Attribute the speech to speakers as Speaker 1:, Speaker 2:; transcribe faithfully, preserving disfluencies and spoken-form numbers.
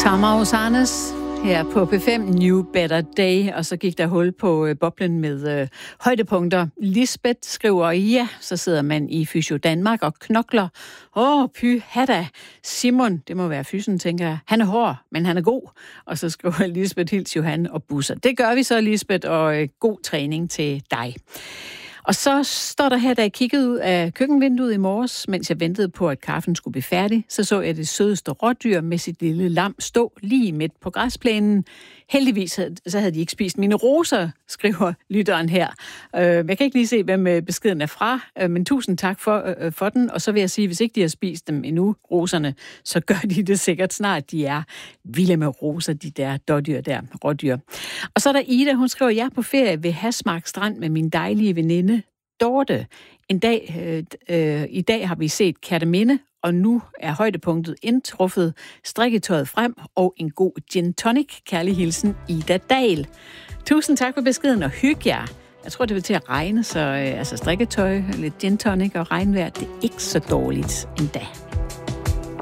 Speaker 1: Tamara Osanes her på P fem New Better Day, og så gik der hul på øh, boblen med øh, højdepunkter. Lisbeth skriver, ja, så sidder man i Fysio Danmark og knokler. Åh, py, hada. Simon, det må være fysen, tænker jeg. Han er hård, men han er god. Og så skriver Lisbeth, hils Johan og busser. Det gør vi så, Lisbeth, og øh, god træning til dig. Og så står der her, da jeg kiggede ud af køkkenvinduet i morges, mens jeg ventede på, at kaffen skulle blive færdig, så så jeg det sødeste rådyr med sit lille lam stå lige midt på græsplænen. Heldigvis havde, så havde de ikke spist mine roser, skriver lytteren her. Øh, jeg kan ikke lige se, hvem beskeden er fra, øh, men tusind tak for, øh, for den. Og så vil jeg sige, hvis ikke de har spist dem endnu, roserne, så gør de det sikkert snart. De er vilde med roser, de der dårdyr der, rådyr. Og så er der Ida, hun skriver, jeg er på ferie ved Hasmark Strand med min dejlige veninde Dorte. En dag, øh, øh, i dag har vi set Kerteminde, og nu er højdepunktet indtruffet, strikketøjet frem og en god gin tonic. Kærlig hilsen, Ida Dahl. Tusind tak for beskeden, og hygge jer. Jeg tror, det vil til at regne, så øh, altså strikketøj, lidt gin tonic og regnvejr, det er ikke så dårligt endda.